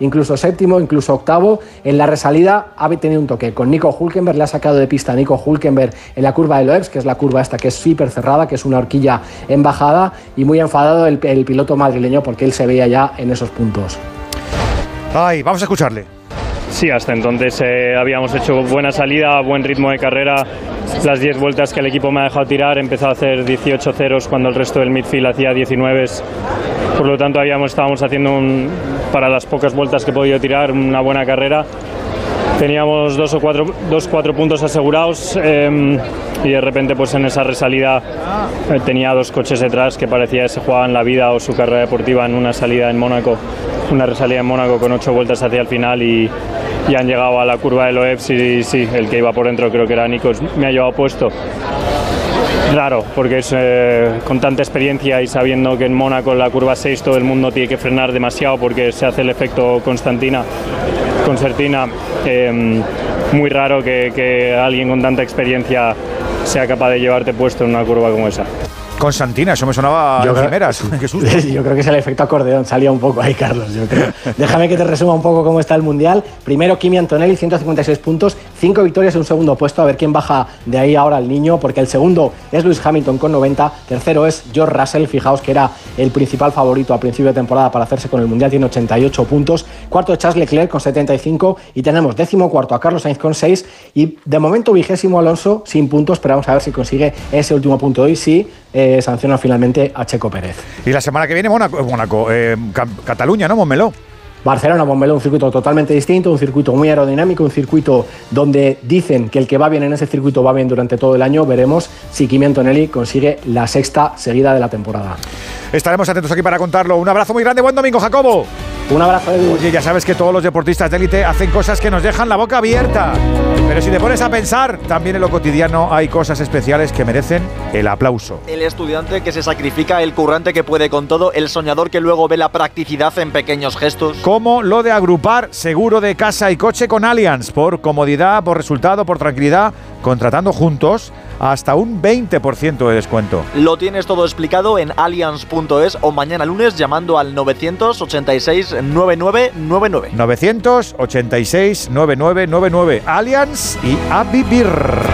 incluso séptimo, incluso octavo. En la resalida ha tenido un toque con Nico Hülkenberg, le ha sacado de pista a Nico Hülkenberg en la curva de Loebs, que es la curva esta que es súper cerrada, que es una horquilla en bajada, y muy enfadado el piloto madrileño porque él se veía ya en esos puntos. Ay, vamos a escucharle. Sí, hasta entonces habíamos hecho buena salida, buen ritmo de carrera. Las 10 vueltas que el equipo me ha dejado tirar, he empezado a hacer 18 ceros cuando el resto del midfield hacía 19. Por lo tanto, estábamos haciendo, para las pocas vueltas que he podido tirar, una buena carrera. Teníamos 4 puntos asegurados y de repente pues en esa resalida tenía 2 coches detrás que parecía que se jugaban la vida o su carrera deportiva en una salida en Mónaco, una resalida en Mónaco con 8 vueltas hacia el final y han llegado a la curva de Loebs y sí, el que iba por dentro creo que era Nico, me ha llevado puesto. Raro, porque es con tanta experiencia y sabiendo que en Mónaco en la curva 6 todo el mundo tiene que frenar demasiado porque se hace el efecto concertina, muy raro que alguien con tanta experiencia sea capaz de llevarte puesto en una curva como esa. Constantina, eso me sonaba a primeras. Qué susto. Yo creo que es el efecto acordeón, salía un poco ahí, Carlos, yo creo. Déjame que te resuma un poco cómo está el Mundial. Primero, Kimi Antonelli, 156 puntos, 5 victorias y un segundo puesto, a ver quién baja de ahí ahora el niño, porque el segundo es Lewis Hamilton con 90, tercero es George Russell, fijaos que era el principal favorito a principio de temporada para hacerse con el Mundial, tiene 88 puntos, cuarto Charles Leclerc con 75 y tenemos 14º a Carlos Sainz con 6 y de momento 20º Alonso sin puntos, pero vamos a ver si consigue ese último punto hoy, sí. Sanciona finalmente a Checo Pérez. Y la semana que viene Cataluña, ¿no? Montmeló. Barcelona, Montmeló, un circuito totalmente distinto, un circuito muy aerodinámico, un circuito donde dicen que el que va bien en ese circuito va bien durante todo el año. Veremos si Kimi Antonelli consigue la 6ª seguida de la temporada. Estaremos atentos aquí para contarlo. Un abrazo muy grande, buen domingo, Jacobo. Un abrazo, Edu. Oye, ya sabes que todos los deportistas de élite hacen cosas que nos dejan la boca abierta. Pero si te pones a pensar, también en lo cotidiano hay cosas especiales que merecen el aplauso. El estudiante que se sacrifica, el currante que puede con todo, el soñador que luego ve la practicidad en pequeños gestos. Como lo de agrupar seguro de casa y coche con Allianz, por comodidad, por resultado, por tranquilidad, contratando juntos hasta un 20% de descuento. Lo tienes todo explicado en allianz.es o mañana lunes llamando al 986 9999. 986 9999. Allianz y a vivir.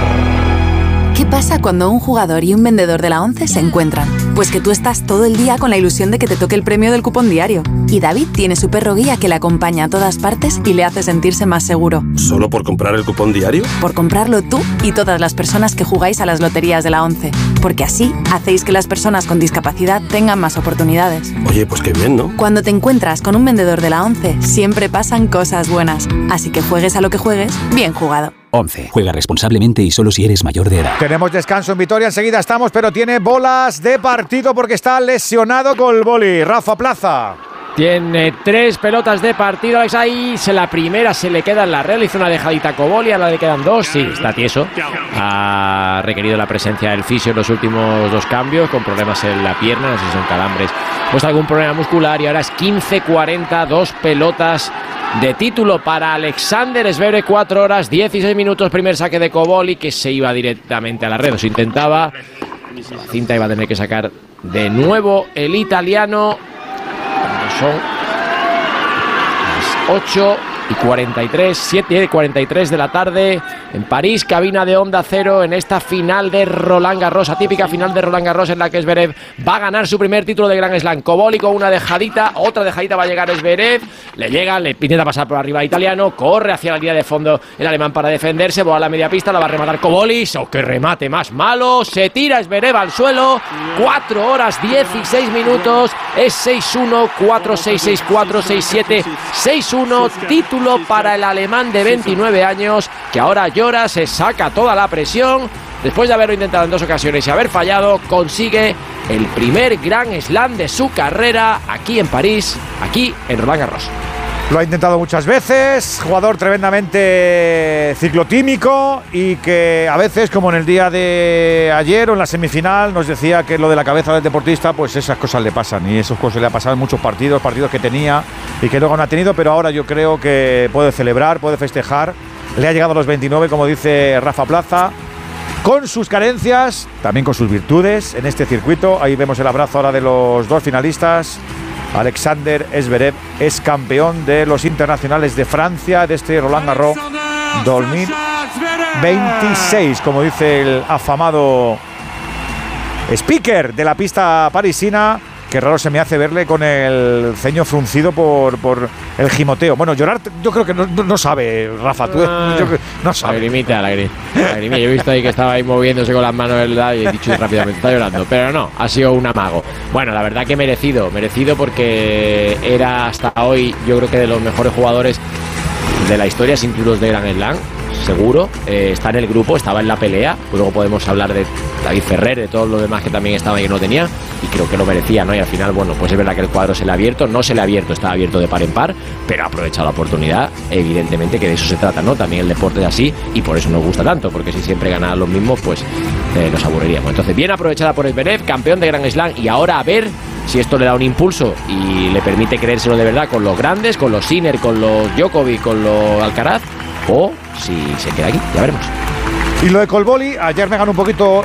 ¿Qué pasa cuando un jugador y un vendedor de la ONCE se encuentran? Pues que tú estás todo el día con la ilusión de que te toque el premio del cupón diario. Y David tiene su perro guía que le acompaña a todas partes y le hace sentirse más seguro. ¿Solo por comprar el cupón diario? Por comprarlo tú y todas las personas que jugáis a las loterías de la ONCE. Porque así hacéis que las personas con discapacidad tengan más oportunidades. Oye, pues qué bien, ¿no? Cuando te encuentras con un vendedor de la ONCE, siempre pasan cosas buenas. Así que juegues a lo que juegues, bien jugado. 11. Juega responsablemente y solo si eres mayor de edad. Tenemos descanso en Vitoria, enseguida estamos, pero tiene bolas de partido porque está lesionado Colboli. Rafa Plaza. Tiene 3 pelotas de partido, Alex. Ahí la primera se le queda en la red, hizo una dejadita a Colboli, a la le quedan 2. Sí, está tieso. Ha requerido la presencia del fisio en los últimos 2 cambios, con problemas en la pierna, no sé si son calambres, pues algún problema muscular. Y ahora es 15:40, 2 pelotas de título para Alexander Zverev, 4 horas, 16 minutos, primer saque de Colboli, que se iba directamente a la red, o se intentaba. La cinta iba a tener que sacar de nuevo el italiano. Son las 8:43, 7:43 de la tarde en París, cabina de Onda Cero en esta final de Roland Garros, atípica final de Roland Garros en la que Zverev va a ganar su primer título de Grand Slam. Colboli con una dejadita, otra dejadita va a llegar Zverev, le llega, le intenta pasar por arriba al italiano, corre hacia la línea de fondo el alemán para defenderse, va a la media pista, la va a rematar Colboli, ¡qué remate más malo! Se tira Zverev al suelo, 4 horas, 16 minutos, es 6-1, 4-6, 6-4, 6-7, 6-1, título para el alemán de 29 años, que ahora llora, se saca toda la presión, después de haberlo intentado en 2 ocasiones y haber fallado, consigue el primer Grand Slam de su carrera aquí en París, aquí en Roland Garros. Lo ha intentado muchas veces, jugador tremendamente ciclotímico y que a veces, como en el día de ayer o en la semifinal, nos decía que lo de la cabeza del deportista, pues esas cosas le pasan y esas cosas le ha pasado en muchos partidos que tenía y que luego no ha tenido, pero ahora yo creo que puede celebrar, puede festejar. Le ha llegado a los 29, como dice Rafa Plaza, con sus carencias, también con sus virtudes en este circuito. Ahí vemos el abrazo ahora de los 2 finalistas. Alexander Zverev es campeón de los internacionales de Francia de este Roland Garros 2026, como dice el afamado speaker de la pista parisina. Qué raro se me hace verle con el ceño fruncido por el gimoteo. Bueno, llorar yo creo que no sabe, Rafa. Tú, no sabe. Lagrimita. Yo he visto ahí que estaba ahí moviéndose con las manos, ¿verdad? Y he dicho rápidamente, está llorando. Pero no, ha sido un amago. Bueno, la verdad que merecido porque era hasta hoy, yo creo que de los mejores jugadores de la historia sin títulos de Grand Slam. Seguro, está en el grupo, estaba en la pelea. Luego podemos hablar de David Ferrer, de todos los demás que también estaban y que no tenía, y creo que lo merecía, ¿no? Y al final, bueno, pues es verdad que el cuadro se le ha abierto, no se le ha abierto, estaba abierto de par en par, pero ha aprovechado la oportunidad, evidentemente que de eso se trata, ¿no? También el deporte es así y por eso nos gusta tanto, porque si siempre ganaban los mismos, pues nos aburriríamos. Entonces, bien aprovechada por Zverev, campeón de Grand Slam, y ahora a ver si esto le da un impulso y le permite creérselo de verdad con los grandes, con los Sinner, con los Djokovic, con los Alcaraz, o si se queda aquí, ya veremos. Y lo de Colboli, ayer me ganó un poquito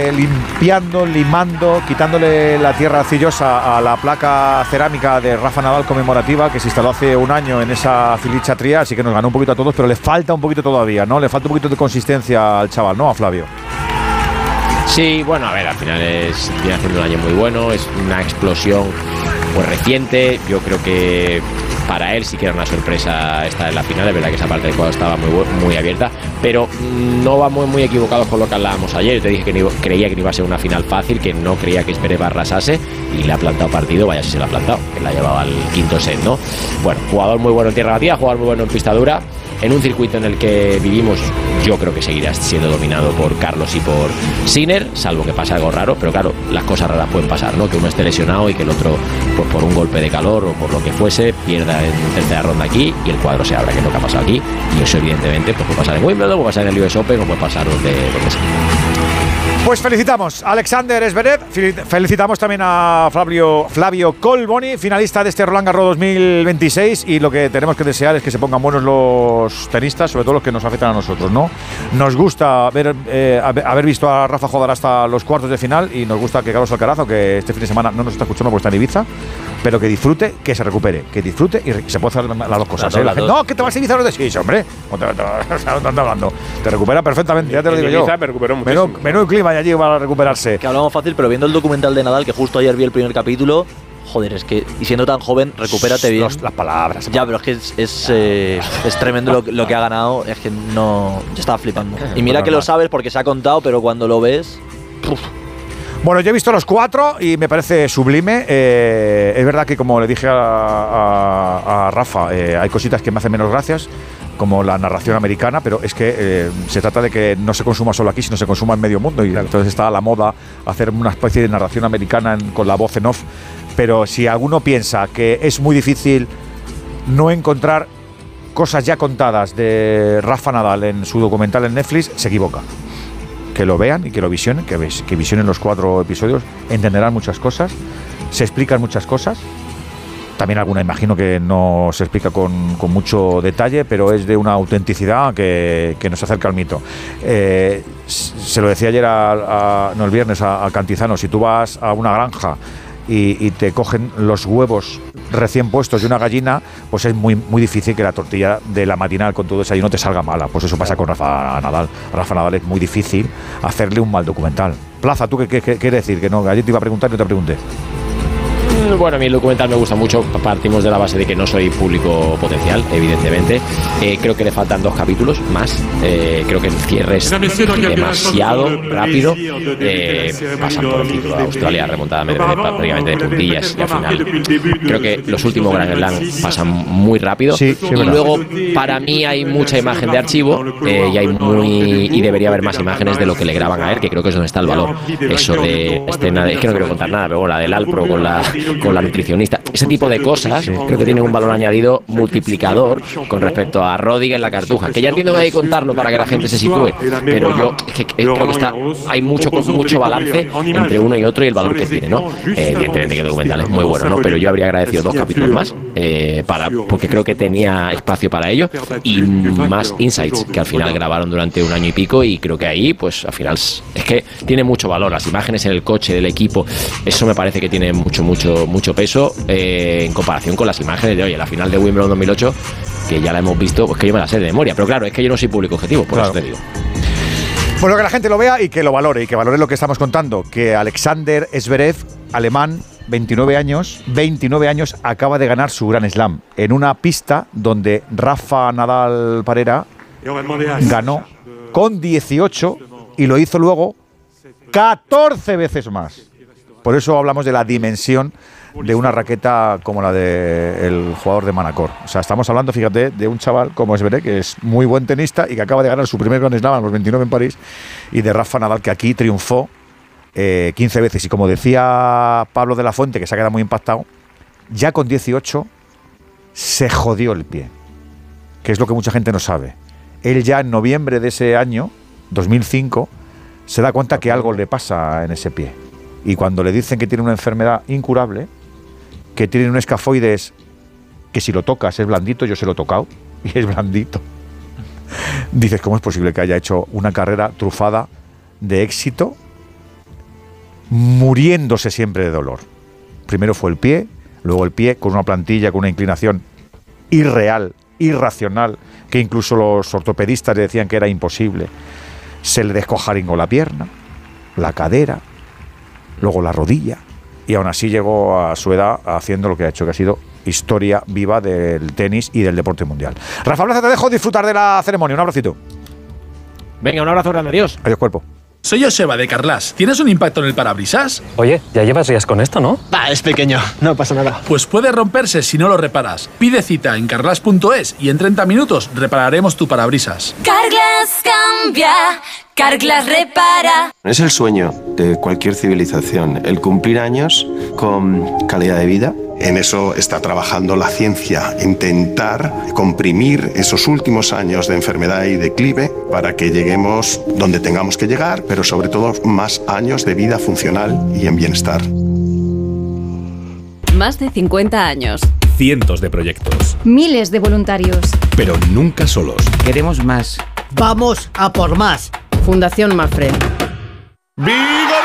limando, quitándole la tierra arcillosa a la placa cerámica de Rafa Nadal conmemorativa que se instaló hace un año en esa filichatría, así que nos ganó un poquito a todos, pero le falta un poquito todavía, ¿no? Le falta un poquito de consistencia al chaval, ¿no? A Flavio. Sí, bueno, a ver, al final viene haciendo un año muy bueno, es una explosión pues reciente, yo creo que para él sí que era una sorpresa estar en la final, es verdad que esa parte del cuadro estaba muy abierta, pero no vamos muy equivocados con lo que hablábamos ayer. Yo te dije que creía que no iba a ser una final fácil, que no creía que Zverev arrasase, y le ha plantado partido, vaya si se lo ha plantado, que la llevaba al quinto set, ¿no? Bueno, jugador muy bueno en tierra batida, jugador muy bueno en pista dura, en un circuito en el que vivimos, yo creo que seguirá siendo dominado por Carlos y por Sinner, salvo que pase algo raro, pero claro, las cosas raras pueden pasar, ¿no? Que uno esté lesionado y que el otro, pues por un golpe de calor o por lo que fuese, pierda en tercera ronda aquí y el cuadro se abra, que es lo que ha pasado aquí, y eso evidentemente pues puede pasar en Wimbledon, puede pasar en el US Open o puede pasar donde sea. Pues felicitamos a Alexander Zverev, felicitamos también a Flavio Colboni, finalista de este Roland Garros 2026, y lo que tenemos que desear es que se pongan buenos los tenistas, sobre todo los que nos afectan a nosotros, ¿no? Nos gusta haber visto a Rafa jugar hasta los cuartos de final, y nos gusta que Carlos Alcaraz, que este fin de semana no nos está escuchando porque está en Ibiza, pero que disfrute, que se recupere, que disfrute y se puede hacer las dos cosas. No, que te vas a Ibiza, no te decís, hombre. ¿Dónde hablando? Te recupera perfectamente, ya te lo digo yo. Me recupero muchísimo. Menudo clima allí para recuperarse. Que hablamos fácil, pero viendo el documental de Nadal, que justo ayer vi el primer capítulo, joder, es que, y siendo tan joven, recupérate bien. Las palabras. Ya, pero es que es tremendo lo que ha ganado, es que no... Yo estaba flipando. Y mira que lo sabes porque se ha contado, pero cuando lo ves... ¡puf! Bueno, yo he visto los cuatro y me parece sublime. Es verdad que, como le dije a Rafa, hay cositas que me hacen menos gracias, como la narración americana, pero es que se trata de que no se consuma solo aquí, sino se consuma en medio mundo, y entonces está a la moda hacer una especie de narración americana con la voz en off. Pero si alguno piensa que es muy difícil no encontrar cosas ya contadas de Rafa Nadal en su documental en Netflix, se equivoca. Que lo vean y que lo visionen, que visionen los 4 episodios, entenderán muchas cosas, se explican muchas cosas. También alguna imagino que no se explica con mucho detalle, pero es de una autenticidad que nos acerca al mito. Se lo decía ayer el viernes a Cantizano, si tú vas a una granja y te cogen los huevos recién puestos de una gallina, pues es muy, muy difícil que la tortilla de la matinal con todo desayuno te salga mala. Pues eso pasa con Rafa Nadal. Rafa Nadal es muy difícil hacerle un mal documental. Plaza, ¿tú qué quieres decir? Que no, ayer te iba a preguntar y no te pregunté. Bueno, a mí el documental me gusta mucho. Partimos de la base de que no soy público potencial, evidentemente. Creo que le faltan 2 capítulos más. Creo que el cierre es demasiado rápido. Pasan por el título de Australia, remontada prácticamente de puntillas, y al final creo que los últimos Grand Slam pasan muy rápido. Sí, y luego, para mí, hay mucha imagen de archivo y debería haber más imágenes de lo que le graban a él, que creo que es donde está el valor. Eso de escena, es que no quiero contar nada, pero la del Alpro con la nutricionista, ese tipo de cosas, creo que tienen un valor añadido multiplicador con respecto a Rodiger en la Cartuja, que ya entiendo que hay que contarlo para que la gente se sitúe, pero yo creo que hay mucho balance entre uno y otro y el valor que tiene, ¿no? Evidentemente que el documental es muy bueno, ¿no? Pero yo habría agradecido 2 capítulos más porque creo que tenía espacio para ello, y más insights que al final grabaron durante 1 año y pico, y creo que ahí pues al final es que tiene mucho valor, las imágenes en el coche del equipo, eso me parece que tiene mucho mucho peso en comparación con las imágenes de hoy, en la final de Wimbledon 2008, que ya la hemos visto, pues que yo me la sé de memoria. Pero claro, es que yo no soy público objetivo, por eso te digo. Bueno, que la gente lo vea y que lo valore, y que valore lo que estamos contando, que Alexander Zverev, alemán, 29 años, acaba de ganar su Grand Slam en una pista donde Rafa Nadal Parera ganó con 18 y lo hizo luego 14 veces más. Por eso hablamos de la dimensión de una raqueta como la del jugador de Manacor. O sea, estamos hablando, fíjate, de un chaval como Zverev, que es muy buen tenista y que acaba de ganar su primer Grand Slam a los 29 en París, y de Rafa Nadal, que aquí triunfó 15 veces. Y como decía Pablo de la Fuente, que se ha quedado muy impactado, ya con 18 se jodió el pie, que es lo que mucha gente no sabe. Él ya en noviembre de ese año, 2005, se da cuenta que algo le pasa en ese pie. Y cuando le dicen que tiene una enfermedad incurable, que tiene un escafoides que si lo tocas es blandito, yo se lo he tocado y es blandito. Dices, ¿cómo es posible que haya hecho una carrera trufada de éxito muriéndose siempre de dolor? Primero fue el pie, luego el pie con una plantilla, con una inclinación irreal, irracional, que incluso los ortopedistas le decían que era imposible. Se le descojaringó la pierna, la cadera, luego la rodilla, y aún así llegó a su edad haciendo lo que ha hecho, que ha sido historia viva del tenis y del deporte mundial. Rafa Plaza, te dejo disfrutar de la ceremonia. Un abracito. Venga, un abrazo grande, adiós. Adiós, cuerpo. Soy Joseba de Carglass. ¿Tienes un impacto en el parabrisas? Oye, ya llevas días con esto, ¿no? Va, es pequeño, no pasa nada. Pues puede romperse si no lo reparas. Pide cita en carglass.es y en 30 minutos repararemos tu parabrisas. Carglass cambia, Carglass repara. Es el sueño de cualquier civilización, el cumplir años con calidad de vida. En eso está trabajando la ciencia, intentar comprimir esos últimos años de enfermedad y declive para que lleguemos donde tengamos que llegar, pero sobre todo más años de vida funcional y en bienestar. Más de 50 años. Cientos de proyectos. Miles de voluntarios. Pero nunca solos. Queremos más. Vamos a por más. Fundación Mafre. ¡Vigor!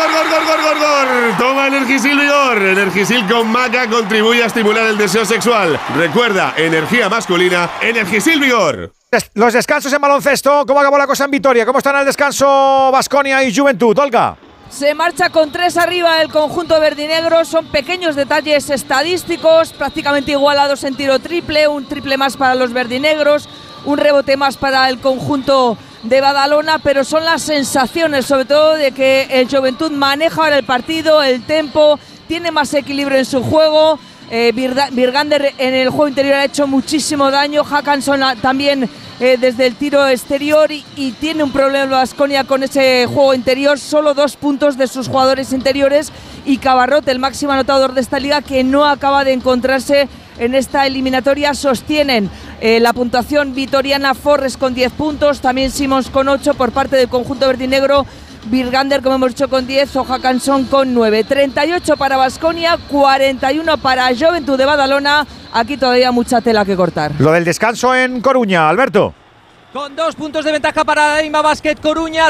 Toma Energisil Vigor. Energisil con maca contribuye a estimular el deseo sexual. Recuerda, energía masculina, Energisil Vigor. Los descansos en baloncesto, ¿cómo acabó la cosa en Vitoria? ¿Cómo están en el descanso Baskonia y Juventud? Olga. Se marcha con 3 arriba el conjunto verdinegro. Son pequeños detalles estadísticos, prácticamente igualados en tiro triple, un triple más para los verdinegros, un rebote más para el conjunto de Badalona, pero son las sensaciones, sobre todo, de que el Juventud maneja ahora el partido, el tempo, tiene más equilibrio en su juego. Birgander en el juego interior ha hecho muchísimo daño, Hackanson también desde el tiro exterior, y tiene un problema Baskonia con ese juego interior. Solo 2 puntos de sus jugadores interiores, y Cabarrot, el máximo anotador de esta liga, que no acaba de encontrarse en esta eliminatoria. Sostienen la puntuación vitoriana Forres con 10 puntos, también Simons con 8 por parte del conjunto verdinegro, Birgander, como hemos dicho, con 10, o Hackanson con 9. 38 para Baskonia, 41 para Juventud de Badalona. Aquí todavía mucha tela que cortar. Lo del descanso en Coruña, Alberto. Con 2 puntos de ventaja para Eima Basket Coruña,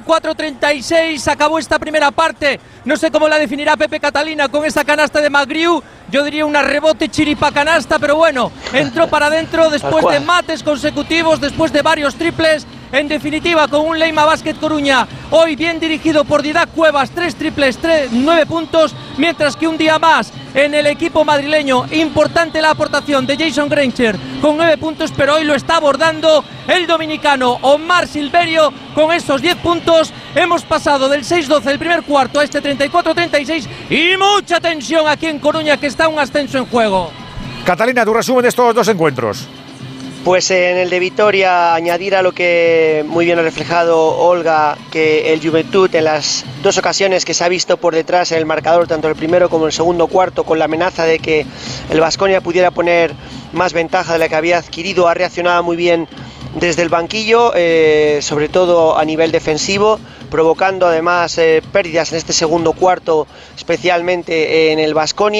34-36. Acabó esta primera parte. No sé cómo la definirá Pepe Catalina con esa canasta de Magriu. Yo diría una rebote chiripa canasta, pero bueno, entró para adentro después de mates consecutivos, después de varios triples. En definitiva, con un Leima Basket Coruña hoy bien dirigido por Didac Cuevas, 3 triples, 9 puntos, mientras que un día más en el equipo madrileño. Importante la aportación de Jason Granger con 9 puntos, pero hoy lo está abordando el dominicano Omar Silverio con esos 10 puntos. Hemos pasado del 6-12 del primer cuarto a este 34-36 y mucha tensión aquí en Coruña, que está un ascenso en juego. Catalina, tu resumen de estos 2 encuentros. Pues en el de Vitoria, añadir a lo que muy bien ha reflejado Olga, que el Juventud en las 2 ocasiones que se ha visto por detrás en el marcador, tanto el primero como el segundo cuarto, con la amenaza de que el Baskonia pudiera poner más ventaja de la que había adquirido, ha reaccionado muy bien desde el banquillo, sobre todo a nivel defensivo, provocando además pérdidas en este segundo cuarto, especialmente en el Baskonia,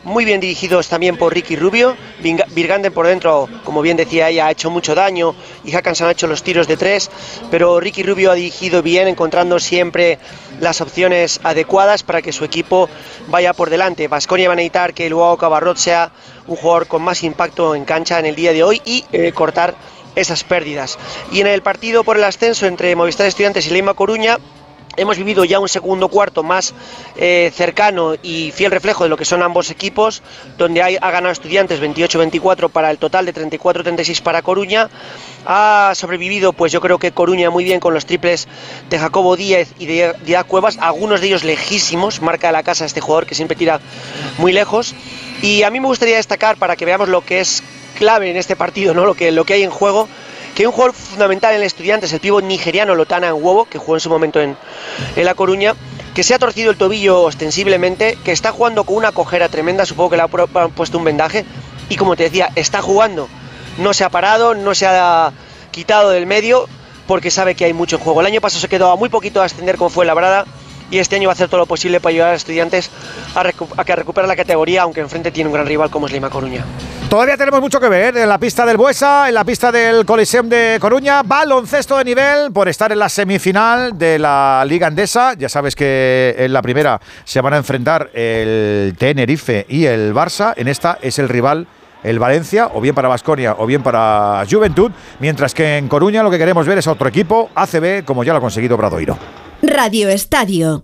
muy bien dirigidos también por Ricky Rubio. Virganden por dentro, como bien decía ella, ha hecho mucho daño y Haakanson ha hecho los tiros de 3, pero Ricky Rubio ha dirigido bien, encontrando siempre las opciones adecuadas para que su equipo vaya por delante. Baskonia va a necesitar que Luao Cabarrot sea un jugador con más impacto en cancha en el día de hoy y cortar esas pérdidas. Y en el partido por el ascenso entre Movistar Estudiantes y Leima Coruña, hemos vivido ya un segundo cuarto más cercano y fiel reflejo de lo que son ambos equipos, donde ha ganado Estudiantes 28-24 para el total de 34-36 para Coruña. Ha sobrevivido, pues yo creo que Coruña muy bien con los triples de Jacobo Díaz y de Didac Cuevas, algunos de ellos lejísimos, marca de la casa este jugador que siempre tira muy lejos. Y a mí me gustaría destacar, para que veamos lo que es clave en este partido, ¿no? lo que hay en juego, que hay un jugador fundamental en el Estudiantes, el pívot nigeriano Lotana Nwobo, que jugó en su momento en La Coruña, que se ha torcido el tobillo ostensiblemente, que está jugando con una cojera tremenda, supongo que le ha puesto un vendaje, y como te decía, está jugando, no se ha parado, no se ha quitado del medio, porque sabe que hay mucho en juego. El año pasado se quedó a muy poquito a ascender como fue Labrada, y este año va a hacer todo lo posible para ayudar a Estudiantes a que recupere la categoría, aunque enfrente tiene un gran rival como es Leima Coruña. Todavía tenemos mucho que ver en la pista del Buesa, en la pista del Coliseum de Coruña. Baloncesto de nivel por estar en la semifinal de la Liga Endesa. Ya sabes que en la primera se van a enfrentar el Tenerife y el Barça. En esta es el rival el Valencia, o bien para Baskonia o bien para Juventud. Mientras que en Coruña lo que queremos ver es a otro equipo, ACB, como ya lo ha conseguido Obradoiro. Radio Estadio.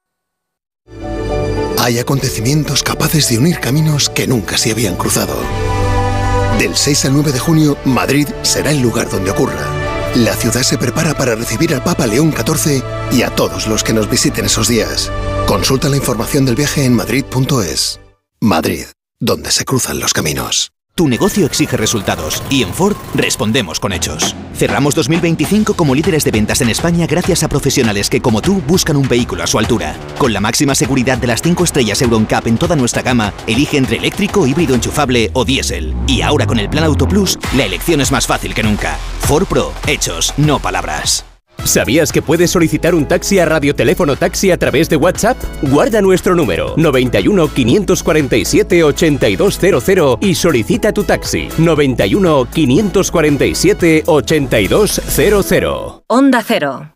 Hay acontecimientos capaces de unir caminos que nunca se habían cruzado. Del 6 al 9 de junio, Madrid será el lugar donde ocurra. La ciudad se prepara para recibir al Papa León XIV y a todos los que nos visiten esos días. Consulta la información del viaje en madrid.es. Madrid, donde se cruzan los caminos. Tu negocio exige resultados y en Ford respondemos con hechos. Cerramos 2025 como líderes de ventas en España gracias a profesionales que, como tú, buscan un vehículo a su altura. Con la máxima seguridad de las 5 estrellas Euro NCAP en toda nuestra gama, elige entre eléctrico, híbrido enchufable o diésel. Y ahora con el Plan Auto Plus, la elección es más fácil que nunca. Ford Pro, hechos, no palabras. ¿Sabías que puedes solicitar un taxi a Radioteléfono Taxi a través de WhatsApp? Guarda nuestro número 91 547 8200 y solicita tu taxi 91 547 8200. Onda Cero.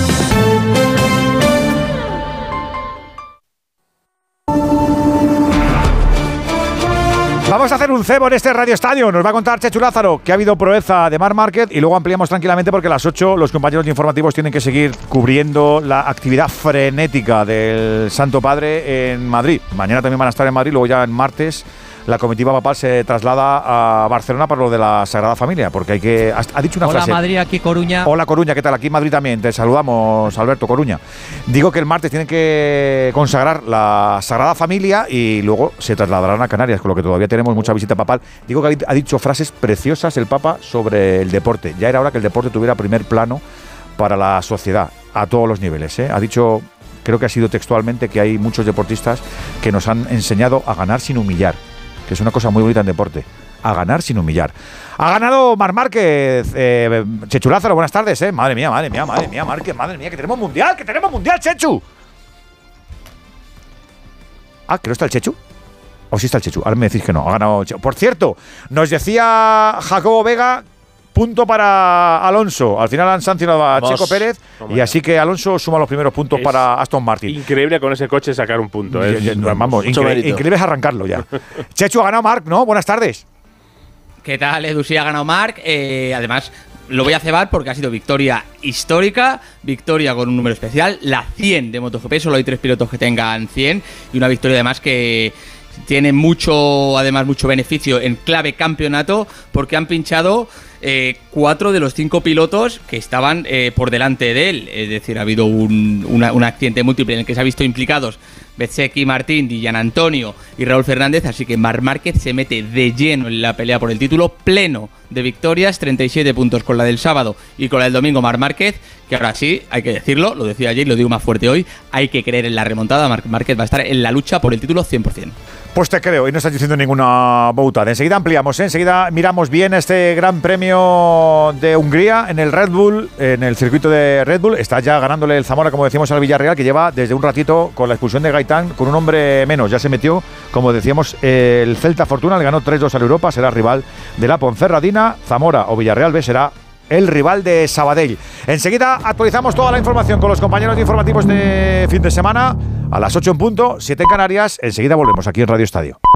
Vamos a hacer un cebo en este Radio Estadio. Nos va a contar Chechu Lázaro que ha habido proeza de Marc Márquez y luego ampliamos tranquilamente porque a las 8 los compañeros de informativos tienen que seguir cubriendo la actividad frenética del Santo Padre en Madrid. Mañana también van a estar en Madrid, luego ya en martes la comitiva papal se traslada a Barcelona para lo de la Sagrada Familia, porque hay que... Ha dicho una frase. Hola Madrid, aquí Coruña. Hola Coruña, ¿qué tal? Aquí en Madrid también. Te saludamos, Alberto Coruña. Digo que el martes tienen que consagrar la Sagrada Familia y luego se trasladarán a Canarias, con lo que todavía tenemos mucha visita papal. Digo que ha dicho frases preciosas el Papa sobre el deporte. Ya era hora que el deporte tuviera primer plano para la sociedad, a todos los niveles, ¿eh? Ha dicho, creo que ha sido textualmente, que hay muchos deportistas que nos han enseñado a ganar sin humillar, que es una cosa muy bonita en deporte, a ganar sin humillar. Ha ganado Marc Márquez. Chechu Lázaro, buenas tardes, ¿eh? Madre mía, Márquez, madre mía, que tenemos mundial, Chechu. Ah, ¿que no está el Chechu? ¿O sí está el Chechu? Ahora me decís que no, ha ganado Chechu. Por cierto, nos decía Jacobo Vega, punto para Alonso. Al final han sancionado a Checo Pérez y así que Alonso suma los primeros puntos para Aston Martin. Increíble con ese coche sacar un punto. Vamos, increíble es arrancarlo ya. Chechu, ha ganado Marc, ¿no? Buenas tardes. ¿Qué tal, Edu? Sí, ha ganado Marc. Además, lo voy a cebar porque ha sido victoria histórica, victoria con un número especial, la 100 de MotoGP. Solo hay 3 pilotos que tengan 100 y una victoria además que tiene mucho beneficio en clave campeonato porque han pinchado 4 de los 5 pilotos que estaban por delante de él. Es decir, ha habido un accidente múltiple en el que se ha visto implicados Bezzecchi, Martín, Di Gianantonio y Raúl Fernández, así que Marc Márquez se mete de lleno en la pelea por el título, pleno de victorias, 37 puntos con la del sábado y con la del domingo Marc Márquez, que ahora sí, hay que decirlo, lo decía ayer y lo digo más fuerte hoy, hay que creer en la remontada. Marc Márquez va a estar en la lucha por el título 100%. Pues te creo, y no estás diciendo ninguna boutada. Enseguida ampliamos, enseguida miramos bien este Gran Premio de Hungría en el Red Bull, en el circuito de Red Bull. Está ya ganándole el Zamora, como decíamos, al Villarreal, que lleva desde un ratito con la expulsión de Gaitán con un hombre menos. Ya se metió, como decíamos, el Celta Fortuna, le ganó 3-2 al Europa, será rival de la Ponferradina. Zamora o Villarreal B será el rival de Sabadell. Enseguida actualizamos toda la información con los compañeros de informativos de fin de semana. A las 8 en punto, 7 en Canarias. Enseguida volvemos aquí en Radio Estadio.